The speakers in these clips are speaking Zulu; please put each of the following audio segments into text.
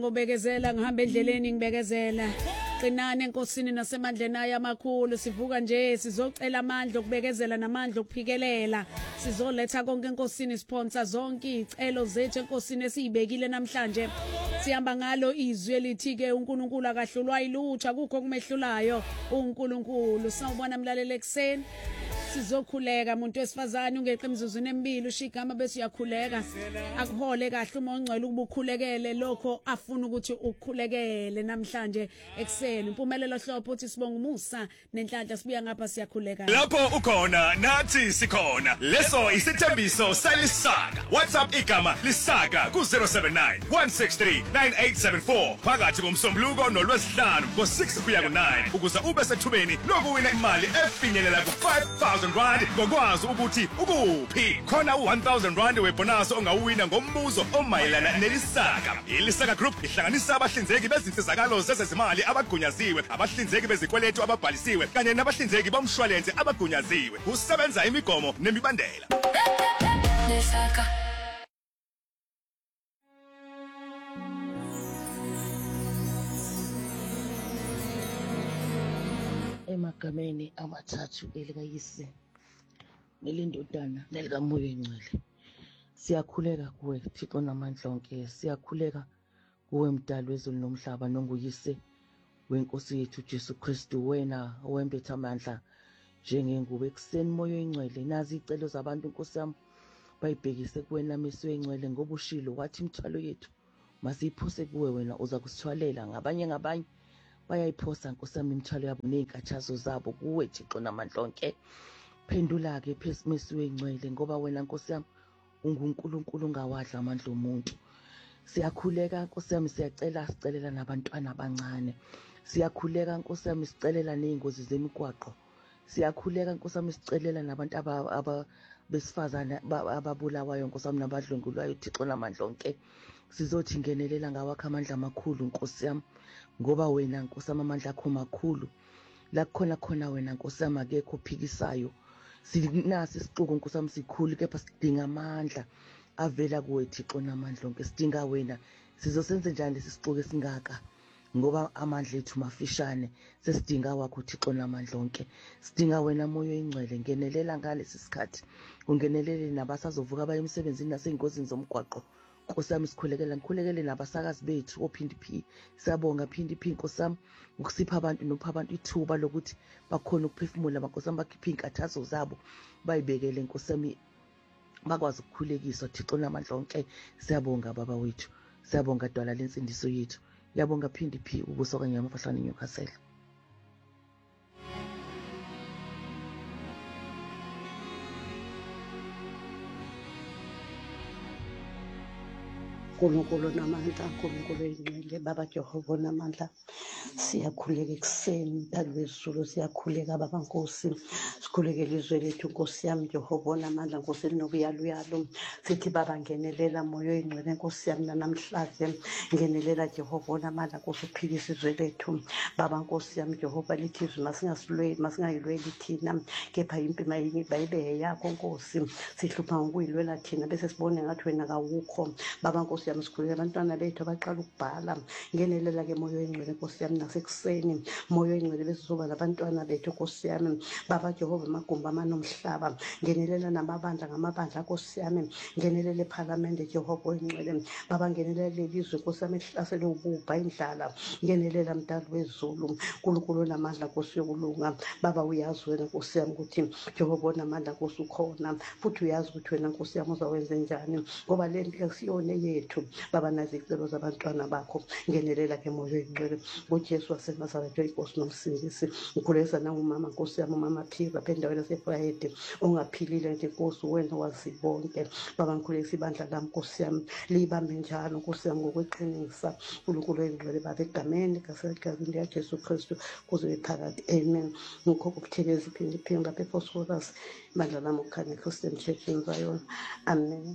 Ngobekezela ngihamba endleleni ngibekezela qinane enkosini nasemandleni ayo amakhulu sivuka nje sizocela amandla okubekezela namandla okuphikelela sizoletha konke enkosini sponsor zonke izicelo zethu enkosini esizibekile namhlanje sihamba ngalo izwi elithi ke uNkulunkulu akahlulwa ilutho akukho kumehlulayo uNkulunkulu sawubona mlaleli ekseni sizokhuleka umuntu wesifazane ungeqe emizuzwini emibili ushigama bese uyakhuleka akuhole kahle uma ongcwele ukubukhulekele lokho afuna ukuthi ukukhulekele namhlanje ekseni impumelelo hlopho uthi sibonga umusa nenhlanhla sibuya ngapha siyakhuleka lapho ukhona nathi sikhona leso isithembiso salisaka WhatsApp igama lisaka ku 079 163 9874 phakathi komsombuluko nolwesihlanu ngo6 kuya ku9 ukuze ube sethubeni lokuwina imali efinyelela ku 5000 rand ngokwazi ukuthi ukuphi khona u1000 rand webonus ongawina ngombuzo omayelana nelisaka ilisaka group ihlanganisa abahlinzeki bezinsizakalo zezezimali abagunyaziwe abahlinzeki bezikweletu ababhalisiwe kanye nabahlinzeki bomshwalense abagunyaziwe usebenza imigomo nemibandela lesaka emagameni amathathu elikayise nelindodana nelikamoya engcwele siyakhuleka kuwe Thixo namandla onke siyakhuleka kuwe mdali wezulu nomhlaba nonguyise wenkosi yethu Jesu Kristu wena owembetha amandla njengengubo ekseni moya engcwele nazi icelo zabantu Nkosi yami bayibhekise kuwena meso engcwele ngoba ushilo wathi imithwalo yethu masiyiphose kuwe wena uza kusithwalela ngabanye bayayiphosa Nkosi yami imithwalo yabo nezinkathazo zabo kuwe Thixo namandla onke phendula ke meso engcwele ngoba wena Nkosi yami unguNkulunkulu ungawadla amandla omuntu siyakhuleka Nkosi yami sicelela nabantwana abancane siyakhuleka Nkosi yami sicelela nezingozi zemigwaqo siyakhuleka Nkosi yami sicelela nabantu besifazana ababulawayo Nkosi yami nabadlwengulwayo Thixo namandla onke sizothi ngenelela ngawakho amandla amakhulu Nkosi yami ngoba wena Nkosi yami amandla akho makhulu la khona wena Nkosi yami akekho ophikisayo sinasi isixuku Nkosi yami sikhulu kepha sidinga amandla avela kuwe Thixo namandla onke sidinga wena sizosenze njani lesixuku esingaka ngoba amandla ethu mafishane sesidinga wakho Thixo namandla onke sidinga wena moya engcwele ngenelela ngalesi sikhathi ungenelele nabasazovuka baye emsebenzini nasengozini zomgwaqo Nkosi yami ngikhulekele nabasakazi bethu ophindi phi siyabonga phindi phi Nkosi yami ukusipha abantu ithuba lokuthi bakhona ukuphefumula Nkosi yami bakhiphe inkathazo zabo bayibekele Nkosi yami bakwazi ukukhulekiswa Thixo namandla onke siyabonga baba wethu siyabonga dwala lensindiso yethu yabonga phindi phi ubuso kanye amafahlane eNyukhasela uNkulunkulu namandla uNkulunkulu engcwele baba Jehova namandla siyakhuleka ekseni mdali wezulu siyakhuleka baba Nkosi sikhulekele izwe lethu Nkosi yami Jehova namandla Nkosi linokuyaluyalo sithi baba ngenelela moya engcwele Nkosi yami namhlanje ngenelela Jehova namandla Nkosi uphikisa izwe lethu baba Nkosi yami Jehova lithi izwi masingayilweli thina kepha impima bayibe yakho Nkosi sihlupha ngokuyilwela thina bese sibone ngathi wena kawukho baba Nkosi yami sikhulekela abantwana bethu abaqala ukubhala ngenelela ke moya engcwele Nkosi yami nasekuseni moya engcwele besizoba labantwana bethu Nkosi yami baba Jehova magumba amanomhlaba ngenelela namabandla ngamabandla Nkosi yami ngenelele eParliament Jehova engcwele baba ngenelela lelizwe Nkosi yami ehlasele ububha indlala ngenelela mdali wezulu uNkulunkulu namandla Nkosi yokulunga baba uyazi wena Nkosi yami ukuthi Jehova namandla Nkosi ukhona futhi uyazi ukuthi wena Nkosi yami uzawenza njani ngoba le nto siyone yethu baba nazicelo zabantwana bakho ngenelela ke moya engcwele ngoJesu waseNazaretha inkosi nomsindisi ngikhulekisa nangumama Nkosi yami umama Phira phendaweni yaseFrayede ongaphilile nje Nkosi wena wazi bonke baba ngikhulekisa ibandla lami Nkosi yami libambe njalo Nkosi yami ngokweqinisa uNkulunkulu engcwele baba egameni kaSekazini yaJesu Kristu kuze bephakathi amen ngikhokha ukuthekeza iphindi lapha ePhosphorus ibandla lami ukhanya Christian Church in Zion amen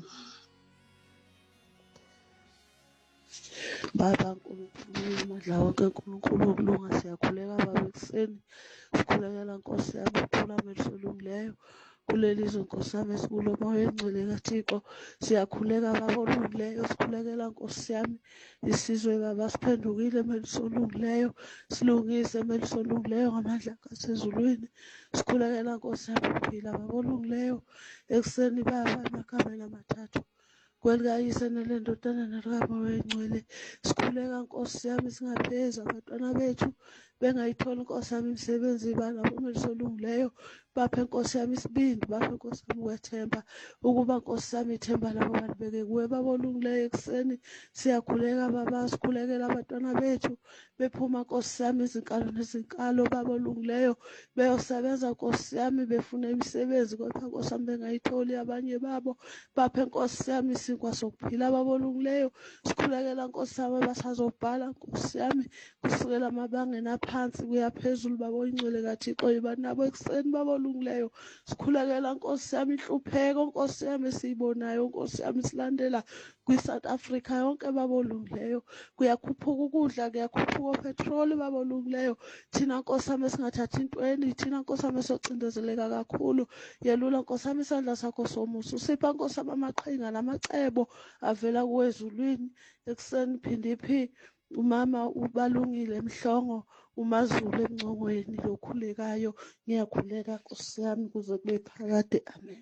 Baba uNkulunkulu amandla wonke uNkulunkulu okulunga siyakhuleka baba ekseni sikhulekela Nkosi yami uthula amehlo olungileyo kuleli zwe Nkosi yami esikulo moya engcwele kaThixo. Siyakhuleka baba olungileyo, sikhulekela Nkosi yami isizwe baba siphendukile melisolungileyo, silungise melisolungileyo ngamandla kasezulwini. Sikhulekela Nkosi yami uphila baba olungileyo ekuseni baba emakameni amathathu kwelikayise nelendodana nelikamoya engcwele. Sikhuleka Nkosi yami singaphezi abantwana bethu bengayitholi Nkosi yami imisebenzi balabo melisolungileyo. Baphe Nkosi yami isibindi, baphe Nkosi yami ukwethemba ukuba Nkosi yami ithemba labo balibeke kuwe baba olungileyo ekuseni. Siyakhuleka baba, sikhulekela abantwana bethu bephuma Nkosi yami izinkalo nezinkalo baba olungileyo beyosebenza Nkosi yami befuna imisebenzi kodwa Nkosi yami bengayitholi abanye babo. Baphe Nkosi yami isinkwa sokuphila baba olungileyo. Sikhulekela Nkosi yami basazobhala Nkosi yami kusukela amabangeni aphansi kuya phezulu baba oyingcwele kaThixo yiba nabo ekuseni baba olungileyo. Sikhulekela Nkosi yami inhlupheko Nkosi yami esiyibonayo Nkosi yami silandela kwi-South Africa yonke baba olungileyo. Kuyakhuphuka ukudla, kuyakhuphuka upetrol baba olungileyo. Thina Nkosi yami singathathi intweni, thina Nkosi yami socindezeleka kakhulu. Yelula Nkosi yami isandla sakho somusa, usipha Nkosi yami amaqhinga namacebo avela kuwe ezulwini ekuseni. Phindiphi umama ubalungile Mhlongo uMaZulu emncongweni lokhulekayo. Ngiyakhuleka Nkosi yami kuze kube phakade, amen.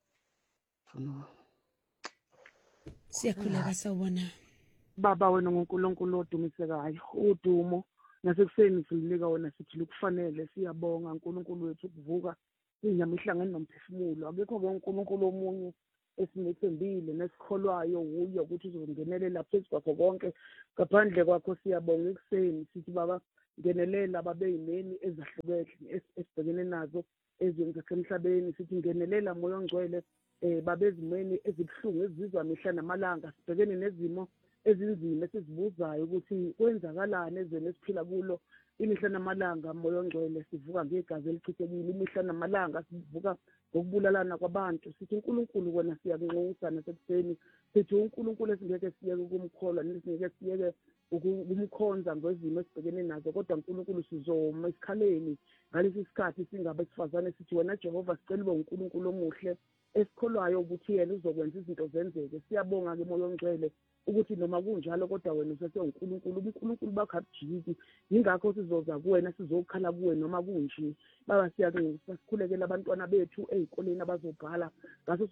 Siyakhuleka sawubona. Baba wena ngoNkulunkulu odumisekayo, udumo nasekuseni silunika wena sithi lukufanele. Siyabonga uNkulunkulu wethu ukuvuka inyama ihlangene nomphefumulo. Akekho-ke uNkulunkulu omunye esimethembile nesikholwayo wuye ukuthi uzongenelela phezu kwakho konke. Ngaphandle kwakho siyabonga ekuseni sithi baba ngenelela ababeyimeni ezahlukene esibhekene nazo ezweni zasemhlabeni. Sithi ngenelela moya ongcwele babezimeni ezibuhlungu ezizwa mihla namalanga, sibhekene nezimo ezinzima esizibuzayo ukuthi kwenzakalani ezweni esiphila kulo imihla namalanga. Moya ongcwele sivuka ngegazi elichithekile, imihla namalanga sivuka ngokubulalana kwabantu. Sithi uNkulunkulu wena siyakunxusa nasekuseni. Sithi uNkulunkulu esingeke siyeke ukumkholwa nesingeke siyeke ukumkhonza ngezimo esibhekene nazo, kodwa uNkulunkulu sizoma esikhaleni ngalesi sikhathi singabe sifazane. Sithi wena Jehova sicela ube uNkulunkulu omuhle esikholwayo ukuthi yena uzokwenza izinto zenzeke. Siyabonga-ke moya ongcwele ukuthi noma kunjalo kodwa wena useseUNkulunkulu, uNkulunkulu bakho akujiki. Yingakho sizoza kuwena, sizokhala kuwe noma kunje. Baba siyakunxusa, sikhulekela abantwana bethu ey'koleni abazobhala ngaso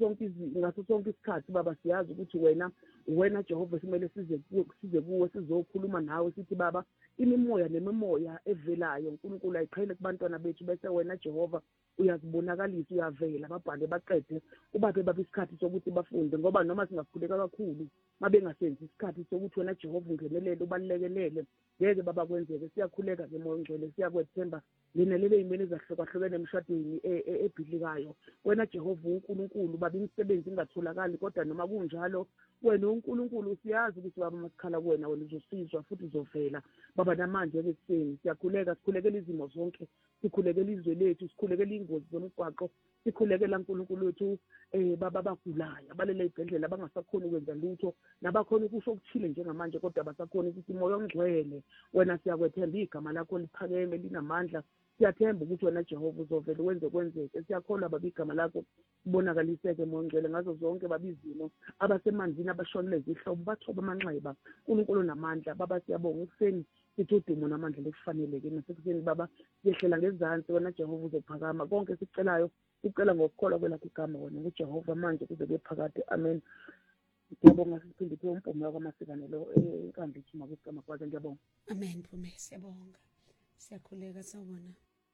sonke isikhathi. Baba siyazi ukuthi wena Jehova simele size kuwe sizokhuluma nawe. Sithi baba imimoya nemimoya evelayo uNkulunkulu ayiqhele kubantwana bethu, bese wena Jehova uyazibonakalisa, uyavela babhale baqede ubaphe baba isikhathi sokuthi bafunde, ngoba noma singakhuleka kakhulu mabengasenzi isikhathi sokuthi wena Jehova ungenelele ubalekelele ngeke baba kwenzeke. Siyakhuleka-ke moya ongcwele, siyakwethemba ngenelele iy'meni ezahlukahlukene emshadweni ebhidlikayo. Wena Jehova uNkulunkulu baba imisebenzi ingatholakali, kodwa noma kunjalo wena uNkulunkulu siyazi ukuthi baba masikhala kuwena wena uzosizwa futhi uzovela. Baba namanje-ke ekuseni siyakhuleka, sikhulekela izimo zonke, sikhulekela izwe lethu, sikhulekela iy'ngozi zomgwaqo, sikhulekela uNkulunkulu wethu baba abagulayo abalele ey'bhedlela abangasakhoni ukwenza lutho, nabakhona ukusho okuthile njengamanje kodwa abasakhoni ukuthi moya ongcwele wena siyakwethemba, igama lakho liphakeme linamandla. Siyathemba ukuthi wena Jehova uzovele wenze kwenzeke. Siyakholwa baba igama lakho libonakaliseke moya ongcwele ngazo zonke baba izimo, abasemanzini abashonele zihlobo bathoba amanxeba, uNkulunkulu namandla. Baba siyabonga ekuseni sithi udumo namandla lekufanele-ke nasekuseni baba siyehlela ngezansi wena Jehova uzophakama. Konke sikucelayo sicela ngokukholwa kwelakho igama wena nguJehova manje kuze kube phakade, amen. Ngiyabonga siphinde phe umpumo wakwamasikanelo enkandla ithuma kwigama kwazo. Ngiyabonga, Amen. Phume siyabonga. Siyakhuleka sawubona.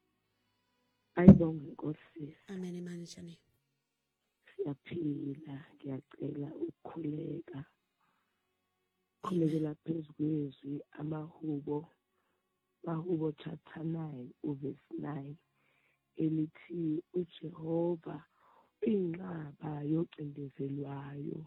Ayibonge Nkosi, Amen emanjani. siyaphila. Ngiyacela ukukhuleka, khulekela phezu kwezwi Mahubo chapter 9 uverse 9 elithi uJehova uyinqaba yocindezelwayo,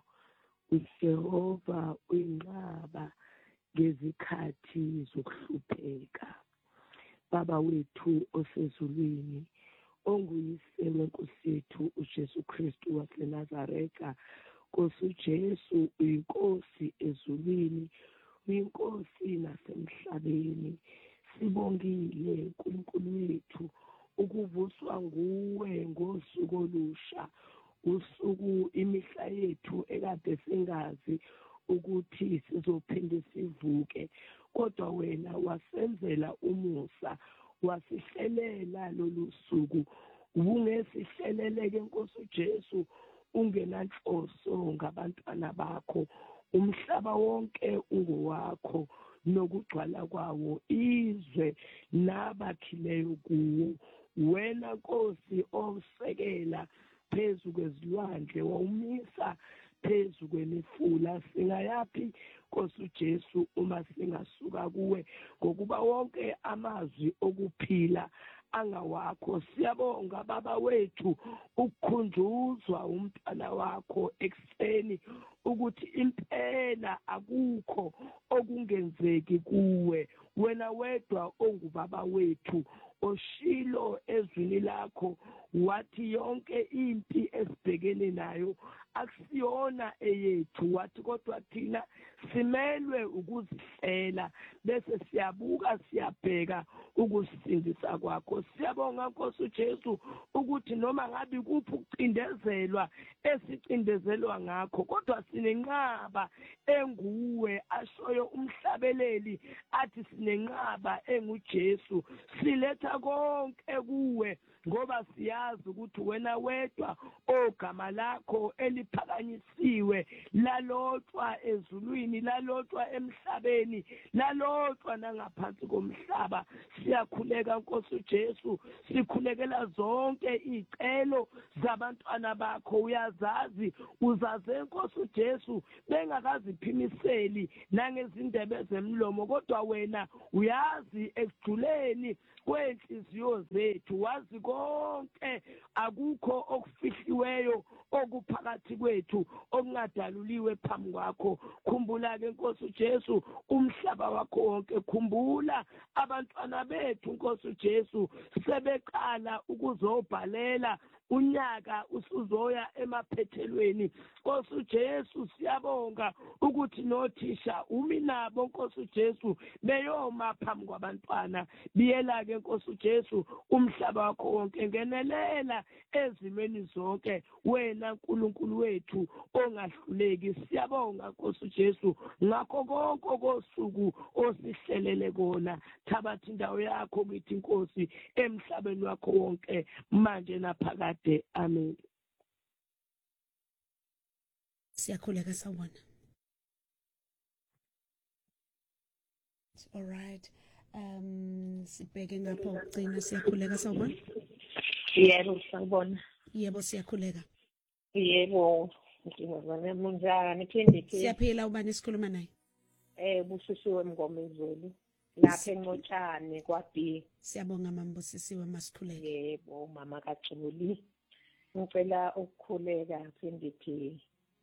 uJehova uyinqaba ngezikhathi zokuhlupheka. Baba wethu osezulwini, onguyise wenkosi yethu uJesu Kristu waseNazaretha, Nkosi uJesu uyinkosi ezulwini, uyinkosi nasemhlabeni. Sibongile uNkulunkulu wethu ukuvuswa nguwe ngosuku olusha, usuku imihla yethu ekade singazi ukuthi sizophinde sivuke, kodwa wena wasenzela umusa, wasihlelela lolu suku. Ubungesihleleleke Nkosi uJesu, ungenanhloso ngabantwana bakho, umhlaba wonke ungowakho nokugcwala kwawo, izwe nabakhileyo kuwo. Wena Nkosi osekela phezu kwezilwandle, wawumisa phezu kwemifula, singayaphi Nkosi uJesu uma singasuka kuwe, ngokuba wonke amazwi okuphila angawakho. Siyabonga Baba wethu ukukhunjuzwa umntwana wakho ekuseni ukuthi impela akukho okungenzeki kuwe, wena wedwa ongubaba wethu oshilo ezwini lakho wathi yonke impi esibhekene nayo akusiyona eyethu, wathi kodwa thina simelwe ukuzihlela bese siyabuka siyabheka ukusindisa kwakho. Siyabonga Nkosi uJesu ukuthi noma ngabe kuphi ukucindezelwa esicindezelwa ngakho, kodwa sinenqaba enguwe, ashoyo umhlabeleli athi sinenqaba enguJesu. Siletha konke kuwe ngoba siyazi ukuthi wena wedwa ogama lakho eliphakanyisiwe lalotshwa ezulwini, lalotshwa emhlabeni, lalotshwa nangaphansi komhlaba. Siyakhuleka Nkosi uJesu, sikhulekela zonke izicelo zabantwana bakho. Uyazazi, uzaze Nkosi uJesu bengakaziphimiseli nangezindebe zemlomo, kodwa wena uyazi ekujuleni kwenhliziyo zethu, wazi konke, akukho okufihliweyo okuphakathi kwethu okungadaluliwe phambi kwakho. Khumbula ke Nkosi uJesu umhlaba wakho wonke, khumbula abantwana bethu Nkosi uJesu sebeqala ukuzobhalela unyaka usuzoya emaphethelweni. Nkosi uJesu siyabonga ukuthi nothisha umi nabo Nkosi uJesu beyoma phambi kwabantwana. Biyela ke Nkosi uJesu umhlaba wakho wonke, ngenelela ezimeni zonke, wena uNkulunkulu wethu ongahluleki. Siyabonga Nkosi uJesu ngakho konke kosuku osihlelele kona. Thabatha indawo yakho kithi Nkosi emhlabeni wakho wonke manje naphakade. Amen. Siyakhuleka sawona. All right. Sibheke ngapha ukugcina. Siyakhuleka sawona. Yebo sawubona. Yebo siyakhuleka. Yebo ngizozama munjani phinde ke. Siyaphila ubani sikhuluma naye? Busisiwe Mngomezulu. Lapha eNcotshane kwaB. Siyabonga mama Busisiwe masikhuleke. Yebo mama kaXoli. Ngicela ukukhuleka phinde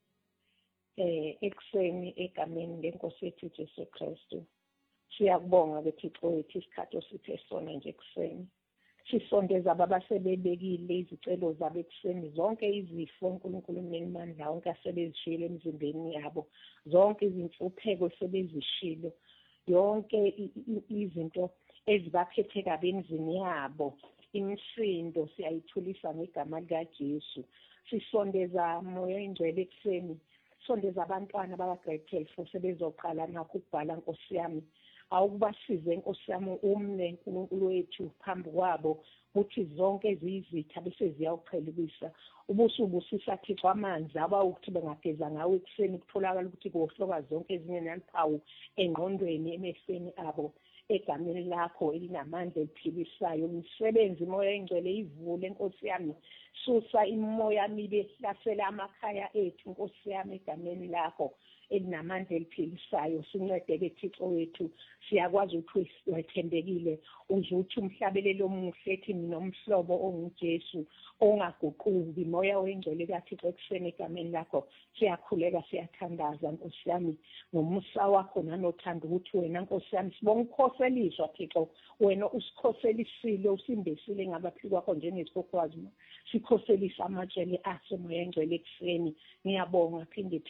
ekseni egameni leNkosi yethu Jesu Kristu. Siyakubonga beThixo wethu isikhathi osiphe sona nje ekseni. Sisondeza abasebebekile izicelo zabo ekseni, zonke izifo uNkulunkulu uMandla wonke asebezishilo emzimbeni yabo, zonke izinhlupheko sebezishilo, yonke izinto ezibaphethe kabi emzini yabo, imisindo siyayithulisa ngegama likaJesu. Sisondeza moya ingcwele ekseni, sondeza abantwana baka-grade 12 sebezoqala nakho ukubhala Nkosi yami. Awukubasize Nkosi yami umne uNkulunkulu wethu phambi kwabo ukuthi zonke izizitha bese ziyawuqhelisa. Ubusubusisa Thixo amanzi abawukuthi bengageza ngawo ekseni kutholakala ukuthi kuhloka zonke ezingenaliphawu engqondweni emehlweni abo. Egameni lakho elinamandla eliphilisayo, umsebenzi moya engcwele ivule Nkosi yami. Susa imoya mibe ehlasela amakhaya ethu Nkosi yami egameni lakho elinamandla eliphilisayo. Sincede-ke Thixo wethu, siyakwazi ukuthi wethembekile, uzuthi umhlabeleli omuhle ethi nomhlobo onguJesu ongaguquki. Moya wengcwele kaThixo ekseni egameni lakho siyakhuleka, siyathandaza Nkosi yami ngomusa wakho nanothando ukuthi wena Nkosi yami sibonga ukukhoseliswa Thixo, wena usikhoselisile usimbesile ngabaphi kwakho njengesikhokhwazi, sikhoselisa amatshele aso moya engcwele ekseni. Ngiyabonga phinde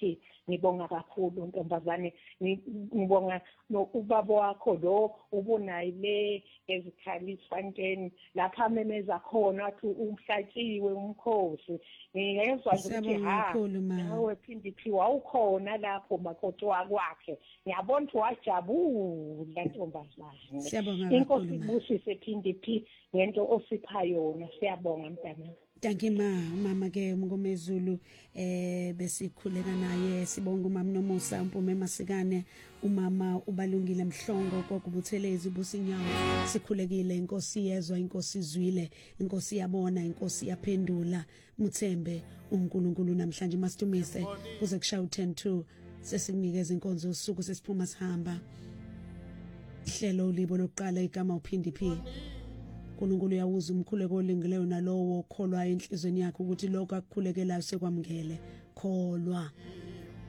ngibonga kakhulu ntombazane, ngibonga ubaba wakho lo ubunayile ezikhali Fontaine lapha memeza khona athi umhlatshiwe umkhosi. Ngiyezwa ukuthi nawe PDP wawukhona lapho makoti wakwakhe, ngiyabona ukuthi wajabula ntombazane. Inkosi ibusise PDP ngento osipha yona, siyabonga mntana. Thank you mama ke Mngomezulu besikhuleka naye, sibonga umama Nomusa Mpume Masikane, umama ubalungile Mhlongo kokubuthelezi businyawo, sikhulekile inkosi yezwa, inkosi izwile, inkosi yabona, inkosi yaphendula, Muthembe uNkulunkulu namhlanje masidumise kuze kushaya u10:02 sesikunikeza inkonzo usuku sesiphuma sihamba. Hlelo ulibo lokuqala igama uPDP. uNkulunkulu uyawuza umkhuleko olingileyo nalowo kholwa enhlizweni yakhe ukuthi lokho akukhulekelayo sekwamngele. Kholwa